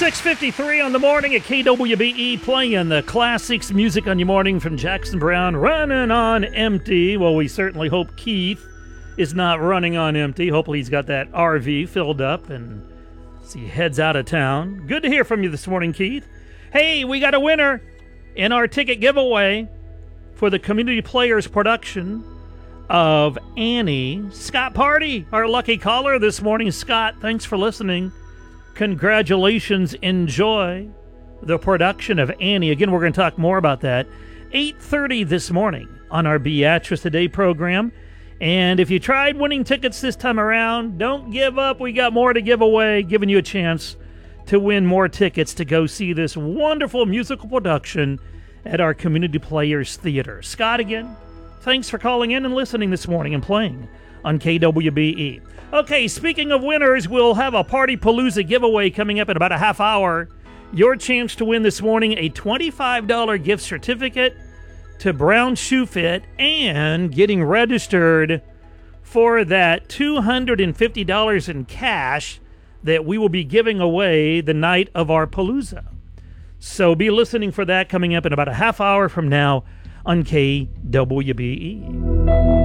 6:53 on the morning at KWBE, playing the classics music on your morning from Jackson Browne, Running on Empty. Well, we certainly hope Keith is not running on empty. Hopefully he's got that RV filled up and as he heads out of town. Good to hear from you this morning, Keith. Hey, we got a winner in our ticket giveaway for the Community Players production of Annie. Scott Party, our lucky caller this morning. Scott, thanks for listening. Congratulations. Enjoy the production of Annie. Again, we're going to talk more about that 8:30 this morning on our Beatrice Today program. And if you tried winning tickets this time around, don't give up. We got more to give away, giving you a chance to win more tickets to go see this wonderful musical production at our Community Players Theater. Scott, again, thanks for calling in and listening this morning and playing on KWBE. Okay, speaking of winners, we'll have a Party Palooza giveaway coming up in about a half hour. Your chance to win this morning, a $25 gift certificate to Brown Shoe Fit and getting registered for that $250 in cash that we will be giving away the night of our Palooza. So be listening for that coming up in about a half hour from now on KWBE.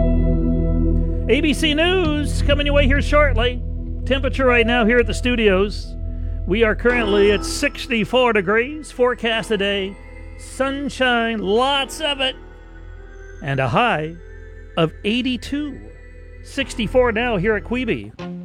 ABC News coming your way here shortly. Temperature right now here at the studios. We are currently at 64 degrees. Forecast today, sunshine, lots of it, and a high of 82. 64 now here at Queeby.